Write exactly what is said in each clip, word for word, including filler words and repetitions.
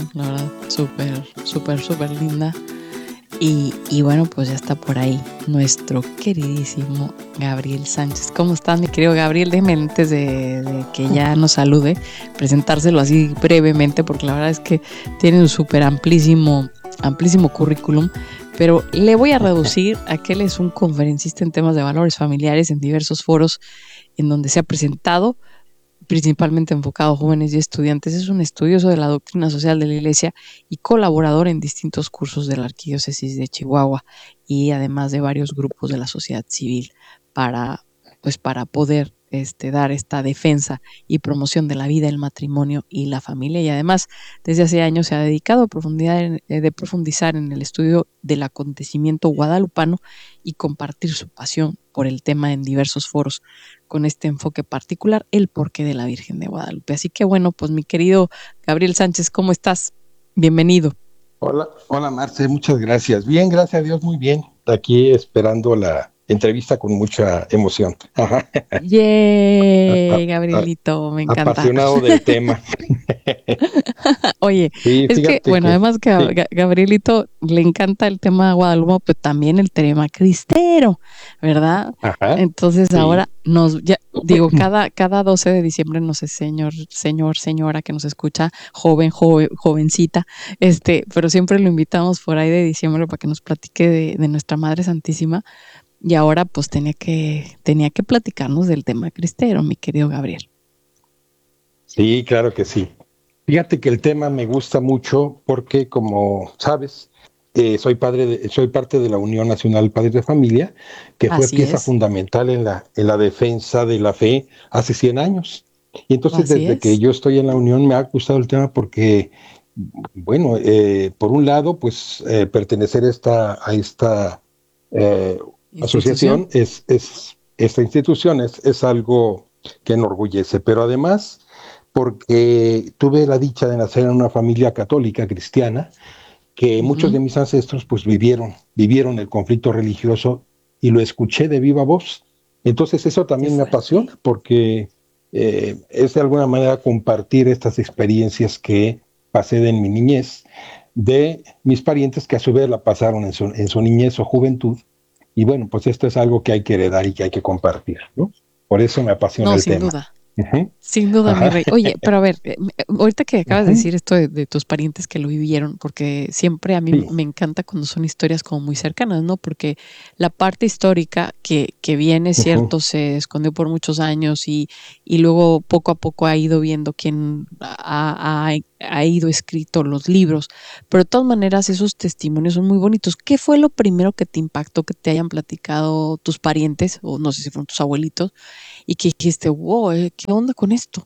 la verdad, súper, súper, súper linda. Y, y bueno, pues ya está por ahí nuestro queridísimo Gabriel Sánchez. ¿Cómo estás, mi querido Gabriel? Déjeme antes de, de que ya nos salude, presentárselo así brevemente, porque la verdad es que tiene un súper amplísimo, amplísimo currículum, pero le voy a reducir a que él es un conferencista en temas de valores familiares en diversos foros en donde se ha presentado, principalmente enfocado a jóvenes y estudiantes. Es un estudioso de la doctrina social de la Iglesia y colaborador en distintos cursos de la Arquidiócesis de Chihuahua y además de varios grupos de la sociedad civil para, pues, para poder este, dar esta defensa y promoción de la vida, el matrimonio y la familia. Y además, desde hace años se ha dedicado a profundizar en, eh, de profundizar en el estudio del acontecimiento guadalupano y compartir su pasión por el tema en diversos foros, con este enfoque particular, el porqué de la Virgen de Guadalupe. Así que bueno, pues mi querido Gabriel Sánchez, ¿cómo estás? Bienvenido. Hola, hola Marce, muchas gracias. Bien, gracias a Dios, muy bien. Aquí esperando la entrevista con mucha emoción. Ajá. A- ¡Yay, a- a- Gabrielito! Me encanta. apasionado del tema. Oye, Sí, es que, fíjate bueno, que además que a sí, Ga- Gabrielito le encanta el tema Guadalupe, pero también el tema cristero, ¿verdad? ajá, Entonces sí. ahora nos, ya, digo, cada, cada doce de diciembre, no sé, señor, señor, señora que nos escucha, joven, joven, jovencita, este, pero siempre lo invitamos por ahí de diciembre para que nos platique de, de nuestra Madre Santísima. Y ahora pues tenía que, tenía que platicarnos del tema cristero, mi querido Gabriel. Sí, claro que sí. Fíjate que el tema me gusta mucho porque, como sabes, eh, soy padre de- soy parte de la Unión Nacional Padres de Familia, que fue Así pieza es, fundamental en la, en la defensa de la fe hace cien años. Y entonces, así desde que es. yo estoy en la Unión, me ha gustado el tema porque, bueno, eh, por un lado, pues eh, pertenecer a esta, a esta eh, Institución. asociación es, es, esta institución es, es algo que enorgullece, pero además porque tuve la dicha de nacer en una familia católica cristiana, que muchos de Ujú. mis ancestros pues vivieron, vivieron el conflicto religioso y lo escuché de viva voz. Entonces eso Qué también me fuerte. apasiona porque eh, es de alguna manera compartir estas experiencias que pasé en mi niñez de mis parientes que a su vez la pasaron en su, en su niñez o juventud. Y bueno, pues esto es algo que hay que heredar y que hay que compartir, ¿no? Por eso me apasiona No, el sin tema. duda. Uh-huh. Sin duda, mi Ajá. rey. Oye, pero a ver, eh, me- ahorita que acabas de Uh-huh. decir esto de, de tus parientes que lo vivieron, porque siempre a mí Sí. me encanta cuando son historias como muy cercanas, ¿no? Porque la parte histórica que, que viene, Uh-huh. cierto, se escondió por muchos años y, y luego poco a poco ha ido viendo quién ha, ha, ha ido escrito los libros, pero de todas maneras esos testimonios son muy bonitos. ¿Qué fue lo primero que te impactó que te hayan platicado tus parientes, o no sé si fueron tus abuelitos, y que dijiste, wow, eh, ¿qué onda con esto?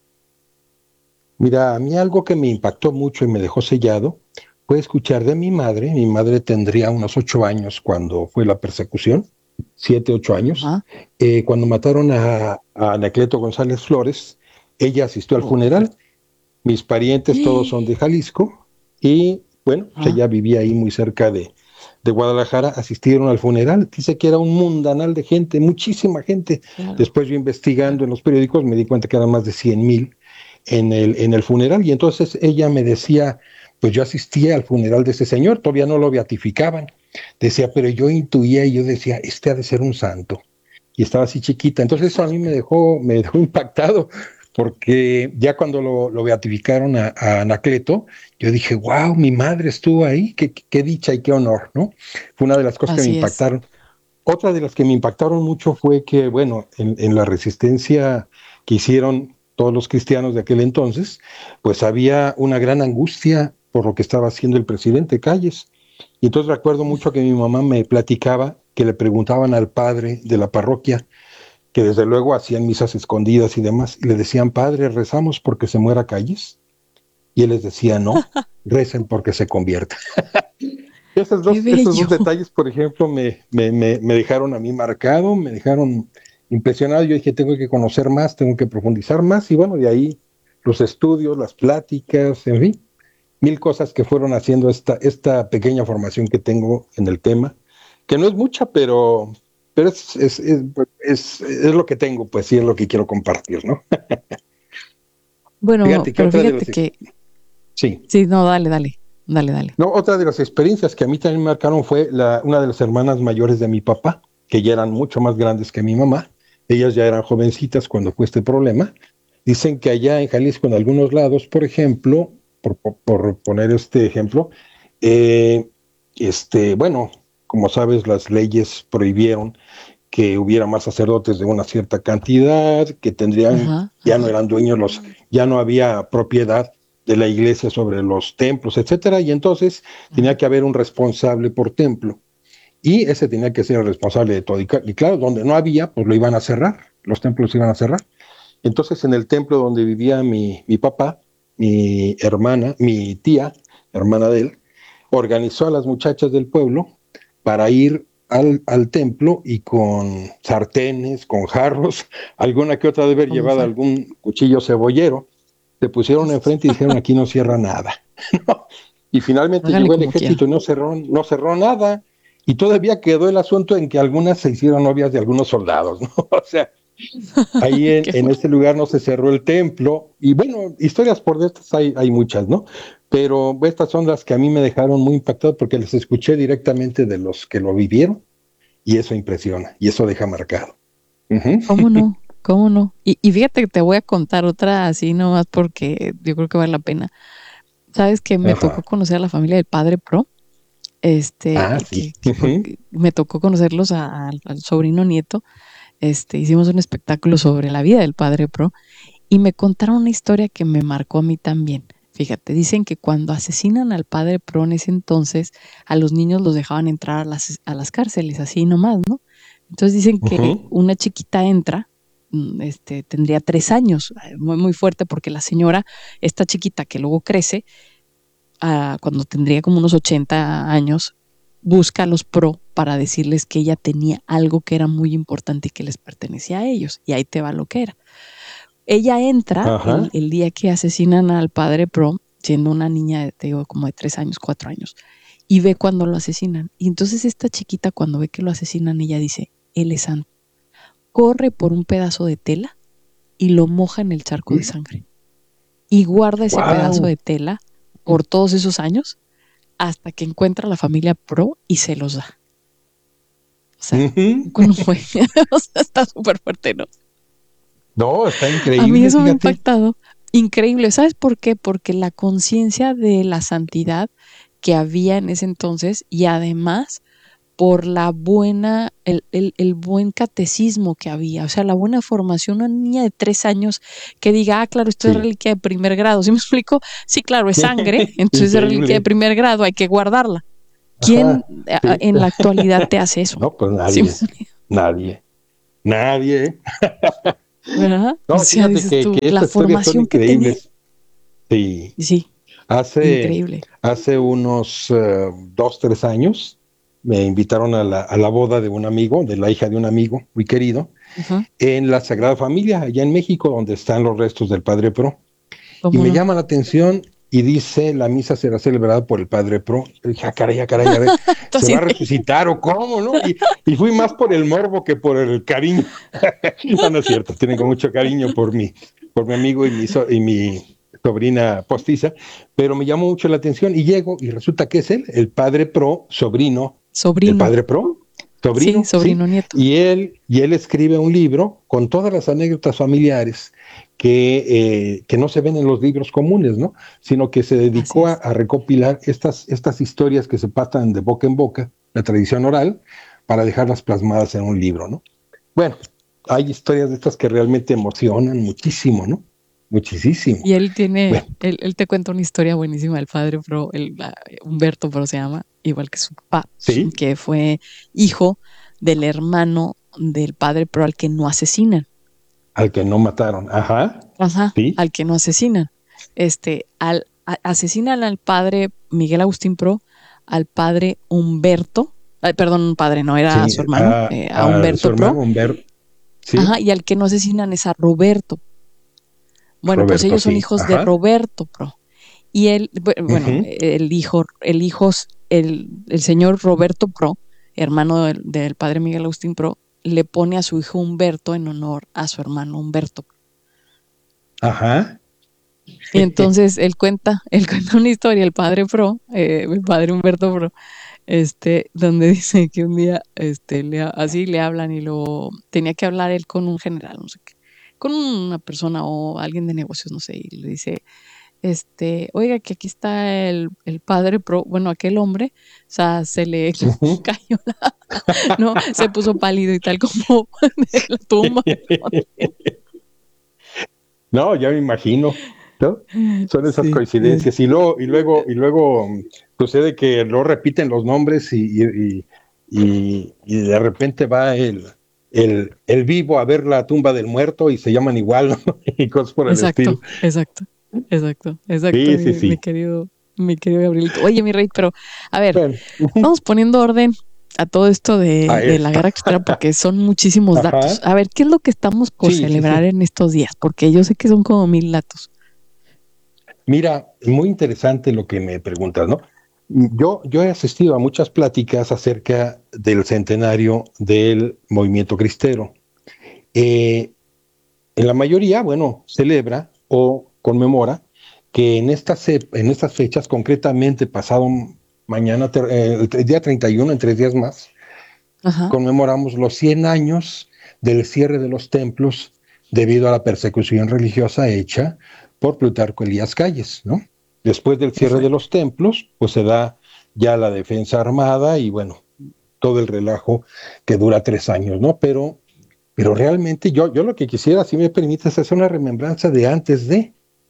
Mira, a mí algo que me impactó mucho y me dejó sellado fue escuchar de mi madre. Mi madre tendría unos ocho años cuando fue la persecución, siete, ocho años. Ajá. Eh, cuando mataron a, a Anacleto González Flores, ella asistió al Uy. funeral. Mis parientes todos son de Jalisco y bueno, pues Ajá, ella vivía ahí muy cerca de, de Guadalajara, asistieron al funeral. Dice que era un mundanal de gente, muchísima gente. claro, Después yo claro. investigando en los periódicos me di cuenta que eran más de cien mil en el, en el funeral y entonces ella me decía, pues yo asistía al funeral de ese señor, todavía no lo beatificaban. Decía, pero yo intuía y yo decía, este ha de ser un santo. Y estaba así chiquita. Entonces eso a mí me dejó, me dejó impactado, porque ya cuando lo, lo beatificaron a, a, Anacleto, yo dije, wow, mi madre estuvo ahí, qué, qué dicha y qué honor, ¿no? Fue una de las cosas que me Así es. impactaron. Otra de las que me impactaron mucho fue que, bueno, en, en la resistencia que hicieron todos los cristianos de aquel entonces, pues había una gran angustia por lo que estaba haciendo el presidente Calles. Y entonces recuerdo mucho que mi mamá me platicaba que le preguntaban al padre de la parroquia, que desde luego hacían misas escondidas y demás, y le decían, padre, rezamos porque se muera Calles. Y él les decía, no, recen porque se convierta. Esos Qué dos, esos dos bello. detalles, por ejemplo, me, me, me, me dejaron a mí marcado, me dejaron impresionado. Yo dije, tengo que conocer más, tengo que profundizar más. Y bueno, de ahí los estudios, las pláticas, en fin, mil cosas que fueron haciendo esta, esta pequeña formación que tengo en el tema, que no es mucha, pero, pero es, es, es, es, es lo que tengo, pues sí, es lo que quiero compartir, ¿no? Bueno, Fíjate que pero otra de fíjate los... que, Sí. Sí, no, dale, dale, dale, dale. No, otra de las experiencias que a mí también me marcaron fue la, una de las hermanas mayores de mi papá, que ya eran mucho más grandes que mi mamá. Ellas ya eran jovencitas cuando fue este problema. Dicen que allá en Jalisco, en algunos lados, por ejemplo, por, por, por poner este ejemplo, eh, este, bueno, como sabes, las leyes prohibieron que hubiera más sacerdotes de una cierta cantidad, que tendrían, Ajá, ya no ajá. eran dueños los, ya no había propiedad de la iglesia sobre los templos, etcétera, y entonces tenía Ajá. que haber un responsable por templo, y ese tenía que ser el responsable de todo. Y, y claro, donde no había, pues lo iban a cerrar, los templos iban a cerrar. Entonces, en el templo donde vivía mi, mi papá, mi hermana, mi tía, hermana de él, organizó a las muchachas del pueblo para ir al, al templo y con sartenes, con jarros, alguna que otra de haber ¿Cómo llevado fue? algún cuchillo cebollero, se pusieron enfrente y dijeron aquí no cierra nada. ¿No? Y finalmente Háganle llegó el como ejército quieran. y no cerró, no cerró nada. Y todavía quedó el asunto en que algunas se hicieron novias de algunos soldados, ¿no? O sea, ahí en, Qué en fuerte. ese lugar no se cerró el templo. Y bueno, historias por de estas hay, hay muchas, ¿no? Pero estas son las que a mí me dejaron muy impactado porque las escuché directamente de los que lo vivieron y eso impresiona y eso deja marcado. Uh-huh. ¿Cómo no? ¿Cómo no? Y, y fíjate que te voy a contar otra así nomás porque yo creo que vale la pena. Sabes que me tocó Ajá. conocer a la familia del padre Pro, este, Ah, que, sí. que Uh-huh. porque me tocó conocerlos a- al, al sobrino nieto. Este, hicimos un espectáculo sobre la vida del padre Pro y me contaron una historia que me marcó a mí también. Fíjate, dicen que cuando asesinan al padre Pro en ese entonces, a los niños los dejaban entrar a las, a las cárceles, así nomás, ¿no? Entonces dicen que Uh-huh. una chiquita entra, mm, este, tendría tres años, eh, muy, muy fuerte, porque la señora, esta chiquita que luego crece, ah, cuando tendría como unos ochenta años, busca a los Pro para decirles que ella tenía algo que era muy importante y que les pertenecía a ellos. Y ahí te va lo que era. Ella entra el, Ajá. el día que asesinan al padre Pro, siendo una niña, de, te digo, como de tres años, cuatro años, y ve cuando lo asesinan. Y entonces esta chiquita, cuando ve que lo asesinan, ella dice, él es santo. Corre por un pedazo de tela y lo moja en el charco de sangre. Y guarda ese pedazo Wow. de tela por todos esos años hasta que encuentra a la familia Pro y se los da. O sea, Uh-huh. ¿cómo fue? O sea, está súper fuerte, ¿no? No, está A mí increíble, eso me ha fíjate. impactado. Increíble. ¿Sabes por qué? Porque la conciencia de la santidad que había en ese entonces y además por la buena, el, el, el buen catecismo que había, o sea, la buena formación, una niña de tres años que diga, ah, claro, esto es Sí. reliquia de primer grado, ¿sí me explico? Sí, claro, es sangre, entonces es reliquia de Increíble. primer grado, hay que guardarla. ¿Quién Ajá. a- Sí. en la actualidad te hace eso? No, pues ¿Sí me nadie. explico? Nadie. Nadie. ¿Verdad? O No, sea, fíjate dices que, tú, que la estas historias son formación que tenía. increíbles. Sí. Sí, Hace, increíble. hace unos uh, dos, tres años me invitaron a la, a la boda de un amigo, de la hija de un amigo muy querido, Ajá. en la Sagrada Familia, allá en México, donde están los restos del Padre Pro. Y ¿Cómo me no? llama la atención y dice, la misa será celebrada por el Padre Pro. Yo dije, ah, caray, ah, caray, a ver, Tú ¿se así va a de, resucitar o cómo, no? Y, y fui más por el morbo que por el cariño. No, no es cierto, tienen mucho cariño por mí, por mi amigo y mi, so, y mi sobrina postiza, pero me llamó mucho la atención y llego y resulta que es él, el Padre Pro, sobrino del sobrino. Padre Pro, Sí, sobrino, ¿sí? sobrino nieto. Y él, y él escribe un libro con todas las anécdotas familiares que, eh, que no se ven en los libros comunes, ¿no? Sino que se Así dedicó a, es. a recopilar estas, estas historias que se pasan de boca en boca, la tradición oral, para dejarlas plasmadas en un libro, ¿no? Bueno, hay historias de estas que realmente emocionan muchísimo, ¿no? Muchísimo. Y él tiene, Bueno, él, él te cuenta una historia buenísima del padre Pro, el, la- Humberto Pro se llama, igual que su papá, sí, que fue hijo del hermano del padre Pro al que no asesinan. al que no mataron, ajá, Ajá, sí, al que no asesinan. Este, al, a- asesinan al padre Miguel Agustín Pro, al padre Humberto, ay, perdón, un padre, no era a sí, su hermano, a, eh, a a su Humberto Pro, hermano Humberto, ajá, sí, y al que no asesinan es a Roberto. Bueno, pues Roberto, ellos son sí, hijos de ajá, Roberto Pro. Y él, bueno, uh-huh, el hijo, el hijo, el, el señor Roberto Pro, hermano del, del padre Miguel Agustín Pro, le pone a su hijo Humberto en honor a su hermano Humberto. ajá, Y entonces él cuenta, él cuenta una historia, el padre Pro, eh, el padre Humberto Pro, este, donde dice que un día, este, le, así le hablan y lo tenía que hablar él con un general, no sé qué, con una persona o alguien de negocios, no sé, y le dice, este, oiga, que aquí está el, el padre Pro, bueno, aquel hombre, o sea, se le Ujú. cayó la, no, se puso pálido y tal como de la tumba. No, ya me imagino, ¿no? Son esas Sí, sí, coincidencias. Y luego, y luego, y luego mm, sucede que no repiten los nombres y, y, y, y de repente va el, el, el vivo a ver la tumba del muerto y se llaman igual, ¿no? Y cosas por el estilo. exacto, exacto, exacto, exacto, Sí, sí, mi, mi sí. querido, mi querido Gabrielito. Oye, mi rey, pero a ver, Bueno, ujú. vamos poniendo orden a todo esto A de, de la ver. guerra extra porque son muchísimos datos. Ajá. A ver, ¿qué es lo que estamos por Sí, sí, celebrar sí. en estos días? Porque yo sé que son como mil datos. Mira, muy interesante lo que me preguntas, ¿no? Yo, yo he asistido a muchas pláticas acerca del centenario del movimiento cristero. Eh, en la mayoría, bueno, celebra o conmemora que en estas, ep- en estas fechas, concretamente pasado mañana, ter- eh, el día treinta y uno, en tres días más, Ajá, conmemoramos los cien años del cierre de los templos debido a la persecución religiosa hecha por Plutarco Elías Calles, ¿no? Después del cierre de perfecto. los templos, pues se da ya la defensa armada y bueno, todo el relajo que dura tres años, ¿no? Pero, pero realmente yo, yo lo que quisiera, si me permites, es una remembranza de antes de,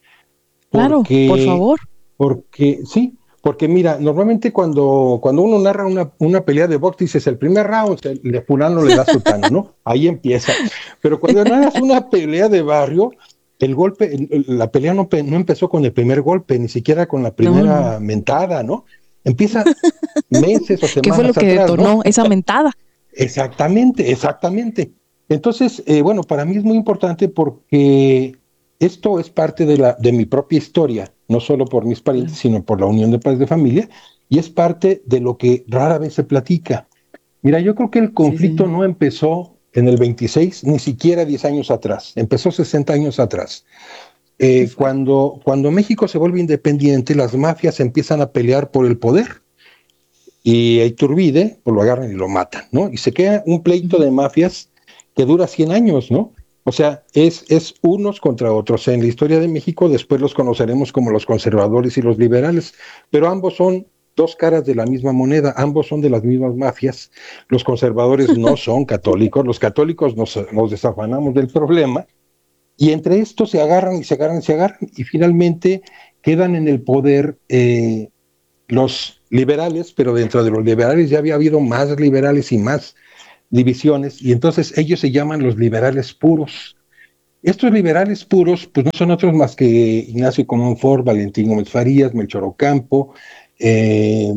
Claro, por porque, favor. porque sí, porque mira, normalmente cuando, cuando uno narra una, una pelea de box, dices el primer round, el de fulano le da sutano, ¿no? Ahí empieza. Pero cuando narras una pelea de barrio, el golpe, el- la pelea no, pe- no empezó con el primer golpe, ni siquiera con la No, no. primera mentada, ¿no? Empieza meses o ¿Qué fue lo semanas que atrás, ¿no? detonó esa mentada? Exactamente, exactamente. Entonces, eh, bueno, para mí es muy importante porque esto es parte de, la, de mi propia historia, no solo por mis parientes, Claro. sino por la unión de padres de familia, y es parte de lo que rara vez se platica. Mira, yo creo que el Sí, conflicto señor. no empezó en el veintiséis, ni siquiera diez años atrás, empezó sesenta años atrás. Qué Eh, fuerte. cuando, cuando México se vuelve independiente, las mafias empiezan a pelear por el poder y a Iturbide, pues lo agarran y lo matan, ¿no? Y se queda un pleito Ujú. de mafias que dura cien años, ¿no? O sea, es, es unos contra otros. En la historia de México después los conoceremos como los conservadores y los liberales, pero ambos son dos caras de la misma moneda, ambos son de las mismas mafias. Los conservadores no son católicos, los católicos nos, nos desafanamos del problema y entre estos se agarran y se agarran y se agarran y finalmente quedan en el poder eh, los liberales, pero dentro de los liberales ya había habido más liberales y más divisiones, y entonces ellos se llaman los liberales puros. Estos liberales puros, pues no son otros más que Ignacio Comonfort, Valentín Gómez Farías, Melchor Ocampo, eh,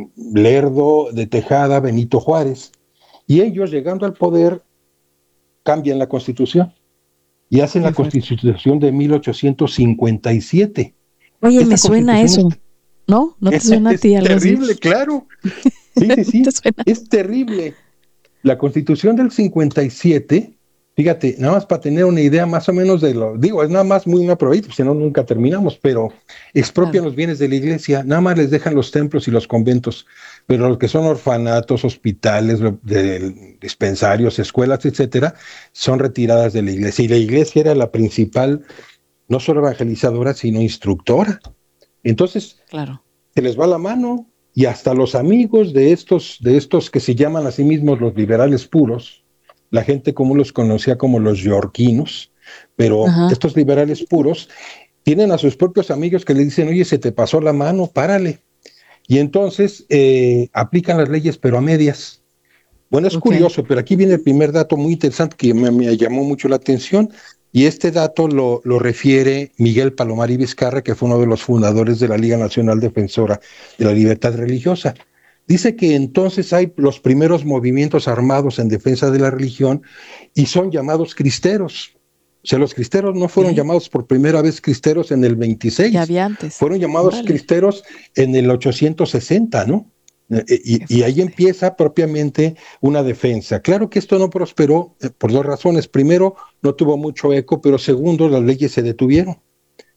Lerdo de Tejada, Benito Juárez, y ellos llegando al poder cambian la constitución y hacen la Qué fuerte. constitución de mil ochocientos cincuenta y siete. Oye, me Esta suena constitución es, eso. ¿No? ¿No te suena a es ti algo así? terrible, claro. Sí, sí, ¿No te sí, suena? es terrible. La constitución del cincuenta y siete, fíjate, nada más para tener una idea más o menos de lo, digo, es nada más muy una probadita, si no, nunca terminamos, pero expropian Claro. los bienes de la iglesia, nada más les dejan los templos y los conventos, pero lo que son orfanatos, hospitales, de, dispensarios, escuelas, etcétera, son retiradas de la iglesia. Y la iglesia era la principal, no solo evangelizadora, sino instructora. Entonces, Claro. se les va la mano y hasta los amigos de estos, de estos que se llaman a sí mismos los liberales puros, la gente común los conocía como los yorquinos, pero Ajá. estos liberales puros tienen a sus propios amigos que le dicen, oye, se te pasó la mano, párale. Y entonces eh, aplican las leyes, pero a medias. Bueno, es Ok. curioso, pero aquí viene el primer dato muy interesante que me, me llamó mucho la atención. Y este dato lo, lo refiere Miguel Palomar y Vizcarra, que fue uno de los fundadores de la Liga Nacional Defensora de la Libertad Religiosa. Dice que entonces hay los primeros movimientos armados en defensa de la religión y son llamados cristeros. O sea, los cristeros no fueron Ok. llamados por primera vez cristeros en el Ya veintiséis, había antes. fueron llamados Órale. cristeros en el ochocientos sesenta, ¿no? Eh, Qué Y, y ahí fuerte. empieza propiamente una defensa. Claro que esto no prosperó eh, por dos razones. Primero, no tuvo mucho eco, pero segundo, las leyes se detuvieron.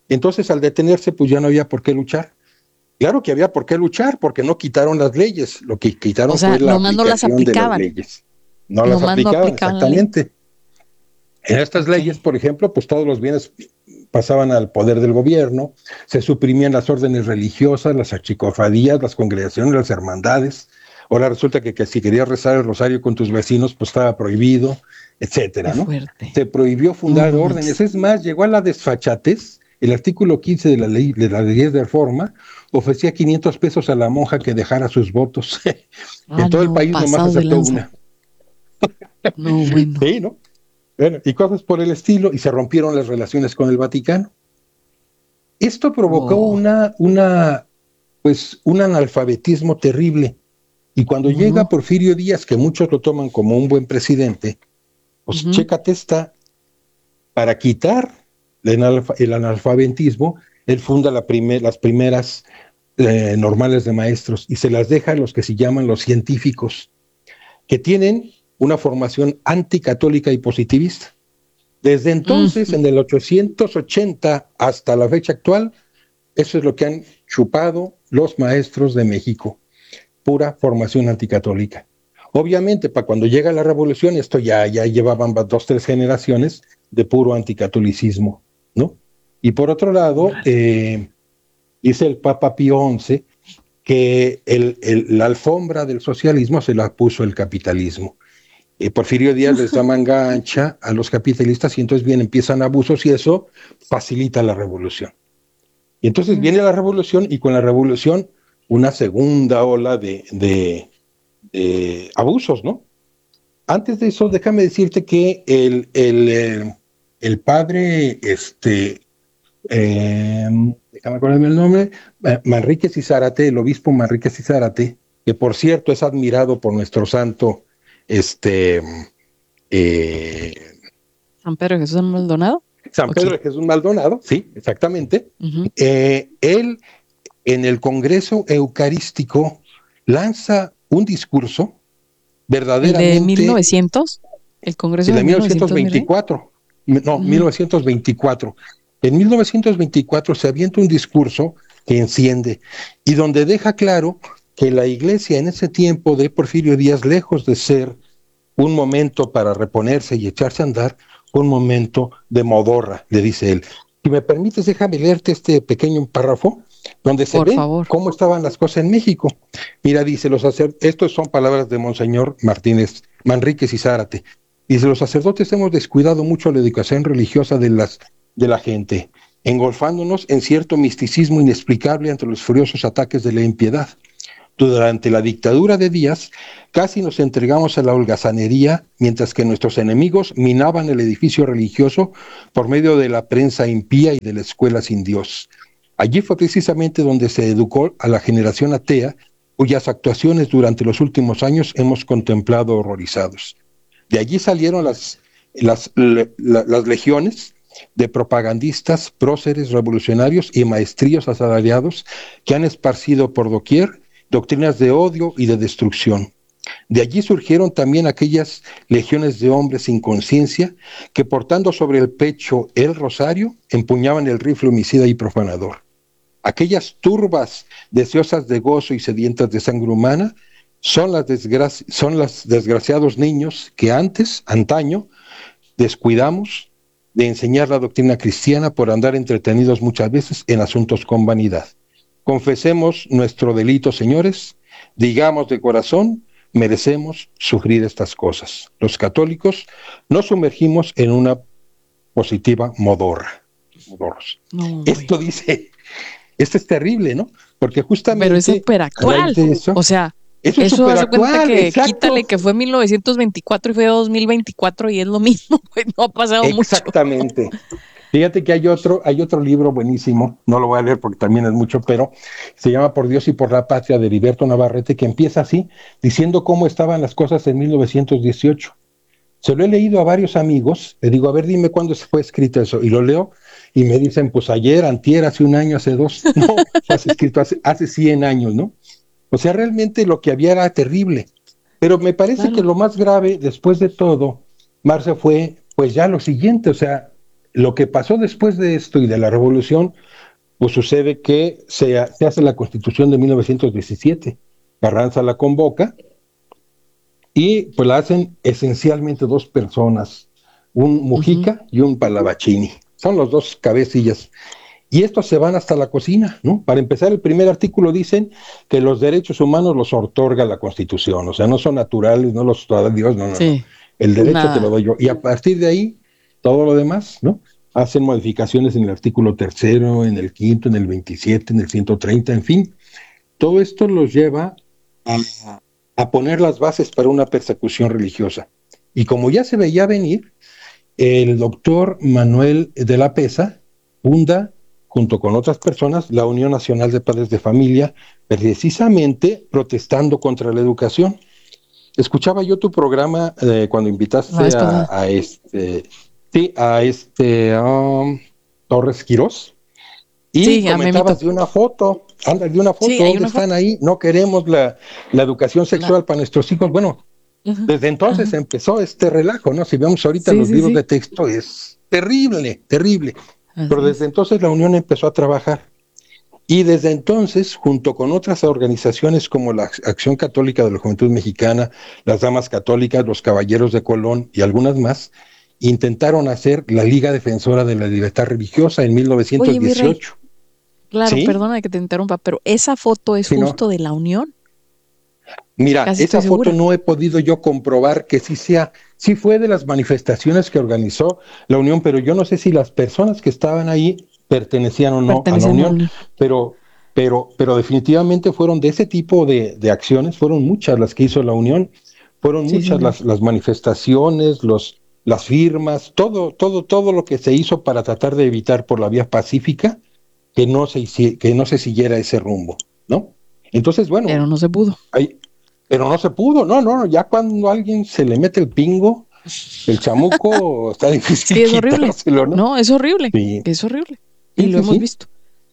Entonces, al detenerse, pues ya no había por qué luchar. Claro que había por qué luchar, porque no quitaron las leyes, lo que quitaron O sea, fue la nomás no las aplicación de las aplicaban. leyes. No las Nomás no aplicaban, aplicaban la ley. exactamente. En estas Ok. leyes, por ejemplo, pues todos los bienes pasaban al poder del gobierno, se suprimían las órdenes religiosas, las archicofradías, las congregaciones, las hermandades. Ahora resulta que, que si querías rezar el rosario con tus vecinos, pues estaba prohibido, etcétera, Qué ¿no? fuerte. Se prohibió fundar No órdenes. manches. Es más, llegó a la desfachatez. El artículo quince de la ley de la ley de reforma ofrecía quinientos pesos a la monja que dejara sus votos. Ah, En todo el no, país nomás pasados de aceptó lanza. una. No, bueno. Sí, ¿no? Bueno, y cosas por el estilo, y se rompieron las relaciones con el Vaticano. Esto provocó Oh. una, una, pues, un analfabetismo terrible. Y cuando ¿Cómo llega no? Porfirio Díaz, que muchos lo toman como un buen presidente, pues Ujú. chécate esta, para quitar el, analfa, el analfabetismo, él funda la primer, las primeras eh, normales de maestros y se las deja a los que se llaman los científicos, que tienen una formación anticatólica y positivista. Desde entonces, Mm. en el ochocientos ochenta hasta la fecha actual, eso es lo que han chupado los maestros de México, pura formación anticatólica. Obviamente, para cuando llega la revolución, esto ya, ya llevaban dos, tres generaciones de puro anticatolicismo, ¿no? Y por otro lado, eh, dice el Papa Pío once que el, el, la alfombra del socialismo se la puso el capitalismo. Eh, Porfirio Díaz les da manga ancha a los capitalistas y entonces bien empiezan abusos y eso facilita la revolución. Y entonces viene la revolución y con la revolución una segunda ola de, de, de abusos, ¿no? Antes de eso, déjame decirte que el, el, el, el padre, este, eh, déjame acordarme el nombre, Manríquez y Zárate, el obispo Manríquez y Zárate, que por cierto es admirado por nuestro santo, este, eh, San Pedro Jesús Maldonado. San Pedro de Jesús Maldonado, sí, exactamente. Uh-huh. Eh, él en el Congreso Eucarístico lanza un discurso verdaderamente... ¿El de mil novecientos? ¿El Congreso el de de mil novecientos veinticuatro? No, uh-huh. mil novecientos veinticuatro. En mil novecientos veinticuatro se avienta un discurso que enciende y donde deja claro que la iglesia en ese tiempo de Porfirio Díaz, lejos de ser un momento para reponerse y echarse a andar, un momento de modorra, le dice él. Si me permites, déjame leerte este pequeño párrafo donde se Por ve favor. cómo estaban las cosas en México. Mira, dice, los sacer... estos son palabras de Monseñor Martínez Manríquez y Zárate. Dice, los sacerdotes hemos descuidado mucho la educación religiosa de, las, de la gente, engolfándonos en cierto misticismo inexplicable ante los furiosos ataques de la impiedad. Durante la dictadura de Díaz, casi nos entregamos a la holgazanería, mientras que nuestros enemigos minaban el edificio religioso por medio de la prensa impía y de la escuela sin Dios. Allí fue precisamente donde se educó a la generación atea, cuyas actuaciones durante los últimos años hemos contemplado horrorizados. De allí salieron las, las, la, las legiones de propagandistas, próceres, revolucionarios y maestrillos asalariados que han esparcido por doquier doctrinas de odio y de destrucción. De allí surgieron también aquellas legiones de hombres sin conciencia que, portando sobre el pecho el rosario, empuñaban el rifle homicida y profanador. Aquellas turbas deseosas de gozo y sedientas de sangre humana son las, desgraci- son los desgraciados niños que antes, antaño, descuidamos de enseñar la doctrina cristiana por andar entretenidos muchas veces en asuntos con vanidad. Confesemos nuestro delito, señores, digamos de corazón, merecemos sufrir estas cosas. Los católicos nos sumergimos en una positiva modorra. Modorros. No, esto dice, esto es terrible, ¿no? Porque justamente... Pero es súper actual, eso, o sea... Eso, Eso es hace cuenta que exacto. quítale que fue mil novecientos veinticuatro y fue dos mil veinticuatro y es lo mismo, pues no ha pasado Exactamente. mucho. Fíjate que hay otro, hay otro libro buenísimo, no lo voy a leer porque también es mucho, pero se llama Por Dios y por la Patria, de Heriberto Navarrete, que empieza así, diciendo cómo estaban las cosas en mil novecientos dieciocho. Se lo he leído a varios amigos, le digo, a ver, dime cuándo se fue escrito eso, y lo leo, y me dicen, pues ayer, antier, hace un año, hace dos, no, fue escrito hace, hace cien años, ¿no? O sea, realmente lo que había era terrible. Pero me parece claro. que lo más grave, después de todo, Marce, fue pues ya lo siguiente, o sea, lo que pasó después de esto y de la revolución, pues sucede que se, se hace la Constitución de mil novecientos diecisiete. Carranza la convoca y pues la hacen esencialmente dos personas, un Mujica uh-huh. y un Pallavicini. Son los dos cabecillas. Y estos se van hasta la cocina, ¿no? Para empezar, el primer artículo dicen que los derechos humanos los otorga la Constitución, o sea, no son naturales, no los da Dios, no, no, sí. no. El derecho Nada. te lo doy yo. Y a partir de ahí, todo lo demás, ¿no? Hacen modificaciones en el artículo tercero, en el quinto, en el veintisiete, en el ciento treinta, en fin. Todo esto los lleva a, a poner las bases para una persecución religiosa. Y como ya se veía venir, el doctor Manuel de la Peza funda, junto con otras personas, la Unión Nacional de Padres de Familia, precisamente protestando contra la educación. Escuchaba yo tu programa eh, cuando invitaste no, a, a este, sí, a este um, Torres Quirós, y sí, comentabas de una foto, anda, de una foto, sí, ¿dónde están foto? Ahí? No queremos la, la educación sexual la... para nuestros hijos. Bueno, uh-huh, desde entonces uh-huh. empezó este relajo, ¿no? Si vemos ahorita sí, los sí, libros sí. de texto, es terrible, terrible. Así Pero desde es. entonces la Unión empezó a trabajar. Y desde entonces, junto con otras organizaciones como la Acción Católica de la Juventud Mexicana, las Damas Católicas, los Caballeros de Colón y algunas más, intentaron hacer la Liga Defensora de la Libertad Religiosa en mil novecientos dieciocho. Oye, claro, ¿sí? Perdona que te interrumpa, pero ¿esa foto es sí, justo no. de la Unión? Mira, Casi esa foto no he podido yo comprobar que sí sea, sí fue de las manifestaciones que organizó la Unión, pero yo no sé si las personas que estaban ahí pertenecían o no a la Unión, a pero, pero, pero definitivamente fueron de ese tipo de, de acciones, fueron muchas las que hizo la Unión, fueron sí, muchas sí, las, las manifestaciones, los, las firmas, todo, todo, todo lo que se hizo para tratar de evitar por la vía pacífica que no se, que no se siguiera ese rumbo, ¿no? Entonces, bueno. Pero no se pudo. Hay, pero no se pudo, no, no, ya cuando a alguien se le mete el pingo, el chamuco, está difícil. Sí, es horrible. ¿no? no, es horrible, sí. es horrible. Y sí, lo sí, hemos sí. visto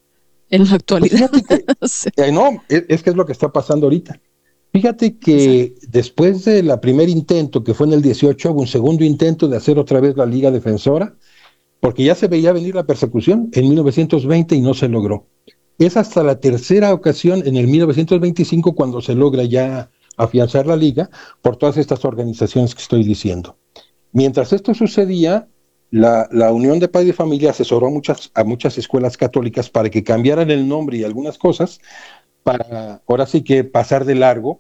en la actualidad. Pues que, sí. eh, no, es, es que es lo que está pasando ahorita. Fíjate que Exacto. después del primer intento, que fue en el dieciocho, hubo un segundo intento de hacer otra vez la Liga Defensora, porque ya se veía venir la persecución en mil novecientos veinte y no se logró. Es hasta la tercera ocasión, en el mil novecientos veinticinco, cuando se logra ya afianzar la Liga por todas estas organizaciones que estoy diciendo. Mientras esto sucedía, la, la Unión de Padres y Familia asesoró a muchas, a muchas escuelas católicas para que cambiaran el nombre y algunas cosas, para ahora sí que pasar de largo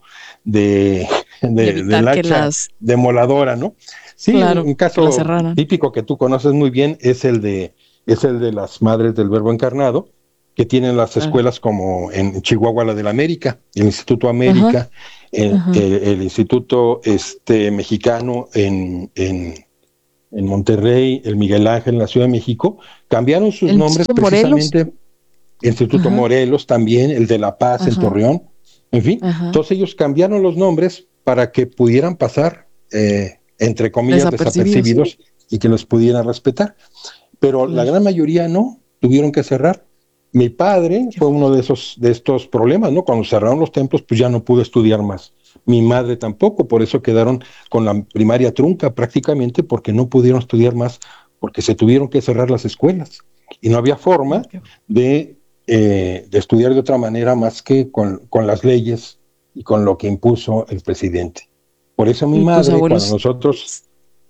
de, de, de la hacha las... demoladora, ¿no? Sí, claro, un caso típico que tú conoces muy bien es el de, es el de las Madres del Verbo Encarnado, que tienen las escuelas uh-huh. como en Chihuahua, la de la América, el Instituto América, uh-huh. el, uh-huh. el, el Instituto este, Mexicano en, en, en Monterrey, el Miguel Ángel en la Ciudad de México, cambiaron sus el nombres precisamente, Morelos. El Instituto uh-huh. Morelos también, el de La Paz uh-huh. en Torreón, en fin, uh-huh. todos ellos cambiaron los nombres para que pudieran pasar, eh, entre comillas, desapercibidos, ¿sí? y que los pudieran respetar, pero uh-huh. la gran mayoría no, tuvieron que cerrar. Mi padre fue uno de esos de estos problemas, ¿no? Cuando cerraron los templos, pues ya no pudo estudiar más. Mi madre tampoco, por eso quedaron con la primaria trunca prácticamente, porque no pudieron estudiar más, porque se tuvieron que cerrar las escuelas. Y no había forma de, eh, de estudiar de otra manera más que con, con las leyes y con lo que impuso el presidente. Por eso mi madre, cuando nosotros...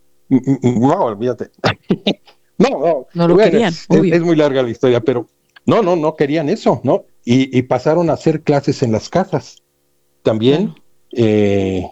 No, olvídate. no, no. No lo bueno, querían, es, es, es muy larga la historia, pero... No, no, no querían eso, ¿no? Y, y pasaron a hacer clases en las casas. También eh,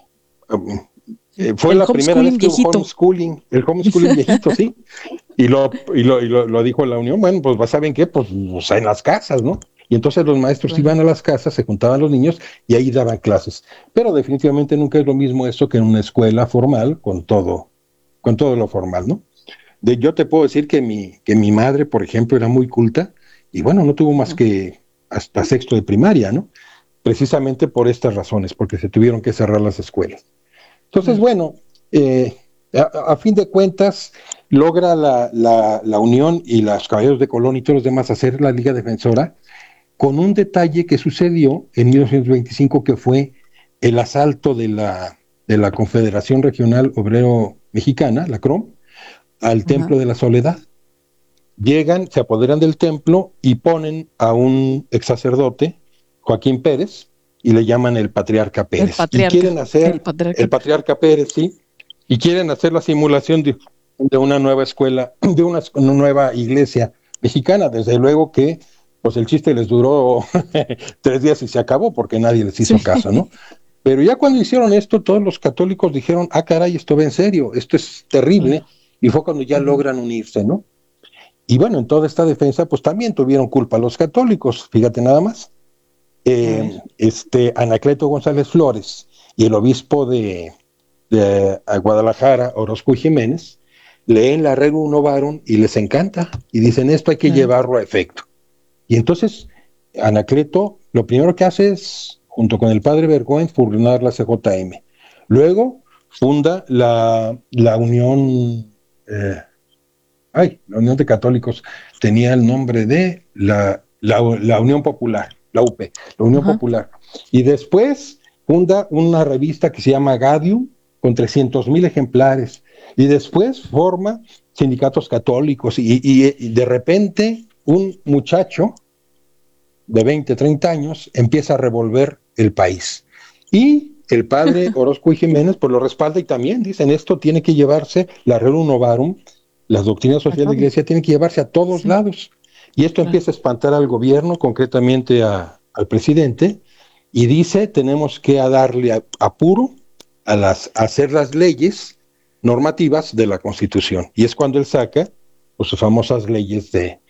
eh, fue el la primera vez que hubo homeschooling, el homeschooling viejito, sí. Y lo, y, lo, y lo, lo dijo la Unión, bueno, pues ¿saben qué? Pues o sea, en las casas, ¿no? Y entonces los maestros bueno. iban a las casas, se juntaban los niños y ahí daban clases. Pero definitivamente nunca es lo mismo eso que en una escuela formal con todo, con todo lo formal, ¿no? De, yo te puedo decir que mi, que mi madre, por ejemplo, era muy culta. Y bueno, no tuvo más que hasta sexto de primaria, ¿no? Precisamente por estas razones, porque se tuvieron que cerrar las escuelas. Entonces, bueno, eh, a, a fin de cuentas, logra la, la, la Unión y los Caballeros de Colón y todos los demás hacer la Liga Defensora, con un detalle que sucedió en mil novecientos veinticinco, que fue el asalto de la, de la Confederación Regional Obrero Mexicana, la C R O M, al uh-huh. Templo de la Soledad. llegan, se apoderan del templo y ponen a un ex sacerdote, Joaquín Pérez, y le llaman el patriarca Pérez. El patriarca, y quieren hacer, el patriarca. el patriarca Pérez, sí, y quieren hacer la simulación de, de una nueva escuela, de una, una nueva iglesia mexicana. Desde luego que pues el chiste les duró tres días y se acabó porque nadie les hizo sí. caso, ¿no? Pero ya cuando hicieron esto, todos los católicos dijeron, ah, caray, esto va en serio, esto es terrible, sí. y fue cuando ya uh-huh. logran unirse, ¿no? Y bueno, en toda esta defensa, pues también tuvieron culpa los católicos, fíjate nada más. Eh, este Anacleto González Flores y el obispo de, de Guadalajara, Orozco y Jiménez, leen la Rerum Novarum y les encanta, y dicen, esto hay que uh-huh. llevarlo a efecto. Y entonces, Anacleto, lo primero que hace es, junto con el padre Bergoen, fundar la C J M. Luego, funda la, la Unión, eh, ay, la Unión de Católicos, tenía el nombre de la, la, la Unión Popular, la U P, la Unión uh-huh. Popular. Y después funda una revista que se llama Gaudium, con trescientos mil ejemplares. Y después forma sindicatos católicos. Y, y, y de repente, un muchacho de veinte, treinta años empieza a revolver el país. Y el padre Orozco y Jiménez pues lo respalda y también dicen, esto tiene que llevarse, la Rerum Novarum, las doctrinas sociales de la Iglesia tienen que llevarse a todos sí. lados. Y esto claro. empieza a espantar al gobierno, concretamente a, al presidente, y dice, tenemos que a darle a, apuro a, las, a hacer las leyes normativas de la Constitución. Y es cuando él saca pues, sus famosas leyes de,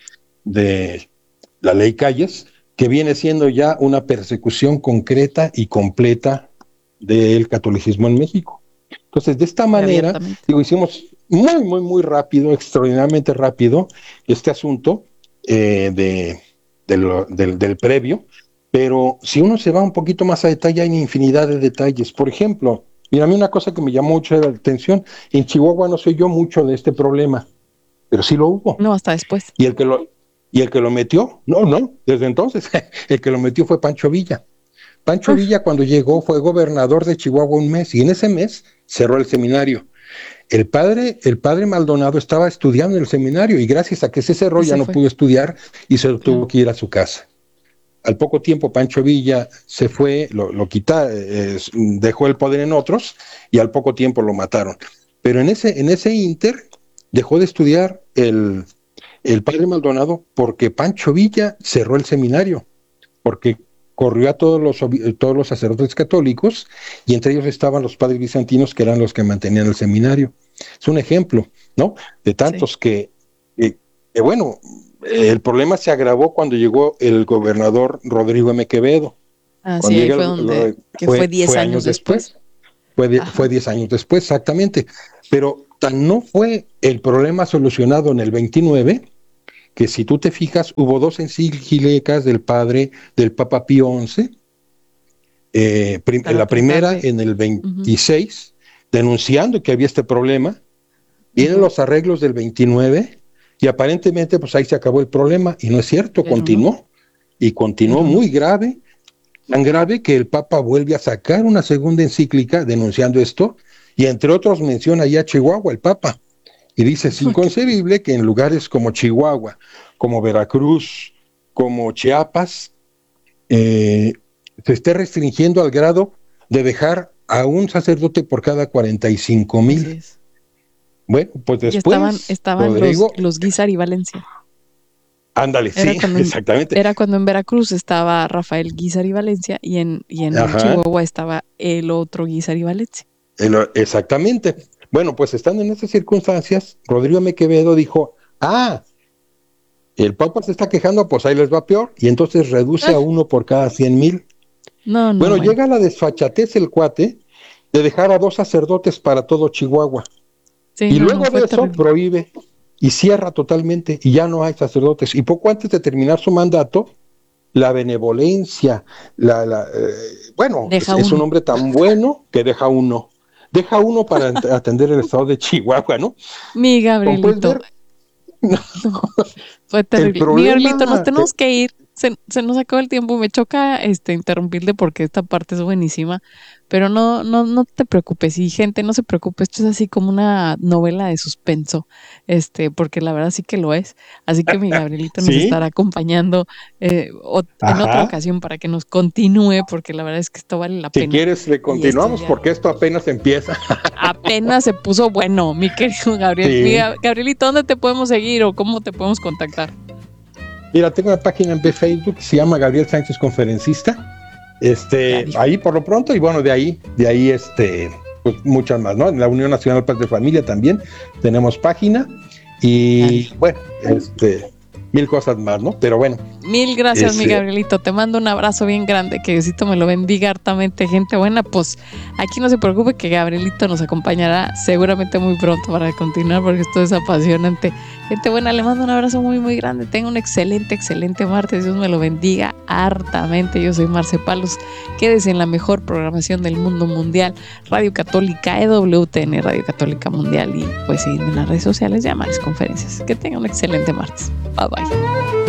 de la ley Calles, que viene siendo ya una persecución concreta y completa del catolicismo en México. Entonces, de esta manera, digo, hicimos muy, muy, muy rápido, extraordinariamente rápido, este asunto eh, de, de lo, del, del previo, pero si uno se va un poquito más a detalle, hay infinidad de detalles. Por ejemplo, mira, a mí una cosa que me llamó mucho la atención, en Chihuahua no sé yo mucho de este problema, pero sí lo hubo. No, hasta después. Y el que lo... ¿Y el que lo metió? No, no, desde entonces. El que lo metió fue Pancho Villa. Pancho Villa cuando llegó fue gobernador de Chihuahua un mes y en ese mes cerró el seminario. El padre, el padre Maldonado estaba estudiando en el seminario y gracias a que se cerró ya no pudo estudiar y se tuvo que ir a su casa. Al poco tiempo Pancho Villa se fue, lo, lo quitó, eh, dejó el poder en otros y al poco tiempo lo mataron. Pero en ese, en ese inter dejó de estudiar el... el padre Maldonado porque Pancho Villa cerró el seminario, porque corrió a todos los, todos los sacerdotes católicos y entre ellos estaban los padres bizantinos que eran los que mantenían el seminario. Es un ejemplo, ¿no? De tantos sí. que, eh, eh, bueno, el problema se agravó cuando llegó el gobernador Rodrigo M. Quevedo. Ah, sí, ahí fue donde, que fue diez años, años después. después. Fue, de, fue diez años después, exactamente. Pero tan no fue el problema solucionado en el veintinueve, que si tú te fijas, hubo dos encíclicas del padre, del Papa Pío once, eh, prim, la primera en el veintiséis, uh-huh. denunciando que había este problema, vienen uh-huh. los arreglos del veintinueve, y aparentemente pues ahí se acabó el problema, y no es cierto, Pero continuó, no. y continuó uh-huh. muy grave, tan grave que el Papa vuelve a sacar una segunda encíclica denunciando esto, y entre otros menciona ya Chihuahua, el Papa, y dice, es inconcebible que en lugares como Chihuahua, como Veracruz, como Chiapas, eh, se esté restringiendo al grado de dejar a un sacerdote por cada cuarenta y cinco mil. Bueno, pues después... Y estaban estaban Rodrigo, los, los Guízar y Valencia. Ándale, sí, cuando, exactamente. Era cuando en Veracruz estaba Rafael Guízar y Valencia y en, y en Chihuahua estaba el otro Guízar y Valencia. El, exactamente. Bueno, pues estando en esas circunstancias, Rodrigo M. Quevedo dijo, ah, el Papa se está quejando, pues ahí les va peor, y entonces reduce ah. a uno por cada cien mil. No, no, bueno, bueno, llega la desfachatez el cuate de dejar a dos sacerdotes para todo Chihuahua. Sí, y no, luego no, de eso terrible. Prohíbe y cierra totalmente, y ya no hay sacerdotes. Y poco antes de terminar su mandato, la benevolencia, la, la eh, bueno, es, es un hombre tan bueno que deja uno. Deja uno para atender el estado de Chihuahua, ¿no? Mi Gabrielito. Ver, no, fue terrible. Problema, Mi Gabrielito, nos tenemos que ir. se, se nos acabó el tiempo. Me choca este interrumpirle porque esta parte es buenísima, pero no, no, no te preocupes. Y gente, no se preocupe, esto es así como una novela de suspenso, este, porque la verdad sí que lo es. Así que mi Gabrielito nos ¿Sí? estará acompañando eh, o, en otra ocasión para que nos continúe, porque la verdad es que esto vale la si pena. Si quieres, le continuamos porque esto apenas empieza. Apenas se puso bueno, mi querido Gabriel. Sí. Mi Gabrielito, ¿dónde te podemos seguir o cómo te podemos contactar? Mira, tengo una página en Facebook que se llama Gabriel Sánchez Conferencista. Este, ahí por lo pronto, y bueno, de ahí, de ahí, este, pues muchas más, ¿no? En la Unión Nacional Paz de Familia también tenemos página. Y Dale. bueno, este, mil cosas más, ¿no? Pero bueno. Mil gracias, ese... mi Gabrielito. Te mando un abrazo bien grande. Que Diosito me lo bendiga hartamente, gente buena. Pues aquí no se preocupe que Gabrielito nos acompañará seguramente muy pronto para continuar porque esto es apasionante. Gente buena, le mando un abrazo muy, muy grande. Tenga un excelente, excelente martes. Dios me lo bendiga hartamente. Yo soy Marce Palos. Quédese en la mejor programación del mundo mundial. Radio Católica, E W T N, Radio Católica Mundial. Y pues sí, en las redes sociales, llamadas, conferencias. Que tenga un excelente martes. Bye, bye.